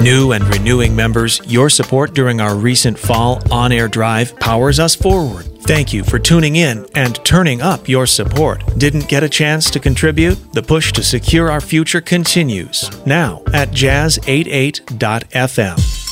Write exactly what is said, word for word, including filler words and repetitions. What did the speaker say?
New and renewing members, your support during our recent fall on-air drive powers us forward. Thank you for tuning in and turning up your support. Didn't get a chance to contribute? The push to secure our future continues now at jazz eighty-eight dot f m.